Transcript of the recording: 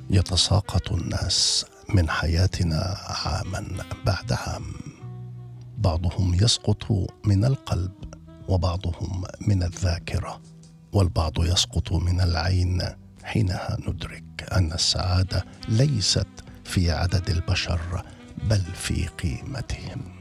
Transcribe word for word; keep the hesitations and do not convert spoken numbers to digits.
يتساقط الناس من حياتنا عاما بعد عام، بعضهم يسقط من القلب وبعضهم من الذاكرة والبعض يسقط من العين. حينها ندرك أن السعادة ليست في عدد البشر بل في قيمتهم.